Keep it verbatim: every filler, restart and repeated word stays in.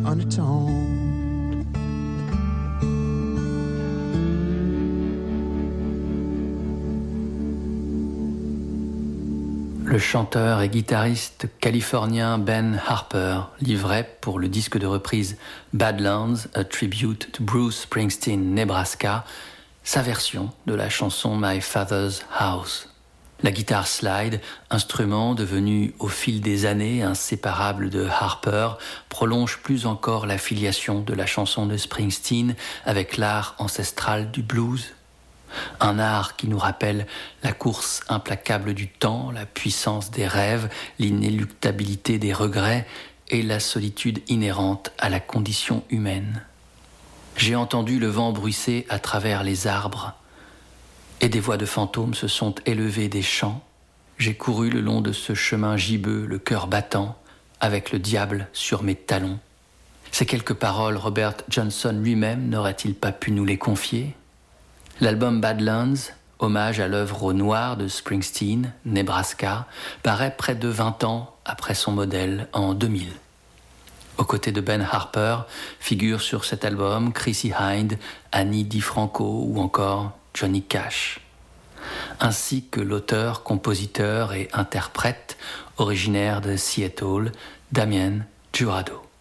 unatoned. Le chanteur et guitariste californien Ben Harper livrait pour le disque de reprise Badlands, A Tribute to Bruce Springsteen, Nebraska, sa version de la chanson My Father's House. La guitare slide, instrument devenu au fil des années inséparable de Harper, prolonge plus encore la filiation de la chanson de Springsteen avec l'art ancestral du blues. Un art qui nous rappelle la course implacable du temps, la puissance des rêves, l'inéluctabilité des regrets et la solitude inhérente à la condition humaine. J'ai entendu le vent bruisser à travers les arbres et des voix de fantômes se sont élevées des champs. J'ai couru le long de ce chemin gibbeux, le cœur battant, avec le diable sur mes talons. Ces quelques paroles, Robert Johnson lui-même n'aurait-il pas pu nous les confier ? L'album Badlands, hommage à l'œuvre au noir de Springsteen, Nebraska, paraît près de vingt ans après son modèle en deux mille. Aux côtés de Ben Harper figurent sur cet album Chrissie Hynde, Annie DiFranco ou encore Johnny Cash, ainsi que l'auteur, compositeur et interprète originaire de Seattle, Damian Jurado.